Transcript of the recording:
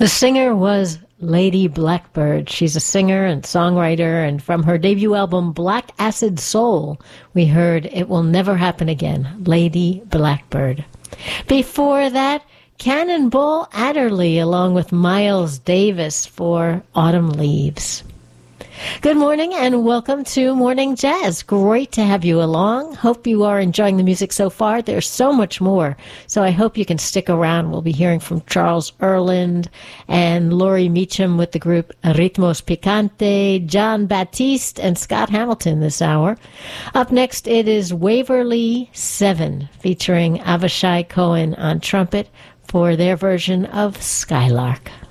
The singer was Lady Blackbird. She's a singer and songwriter, and from her debut album Black Acid Soul, we heard It Will Never Happen Again, Lady Blackbird. Before that, Cannonball Adderley along with Miles Davis for Autumn Leaves. Good morning and welcome to Morning Jazz. Great to have you along. Hope you are enjoying the music so far. There's so much more, so I hope you can stick around. We'll be hearing from Charles Erland and Laurie Meacham with the group Ritmos Picante, John Baptiste, and Scott Hamilton this hour. Up next, it is Waverly 7 featuring Avishai Cohen on trumpet for their version of Skylark.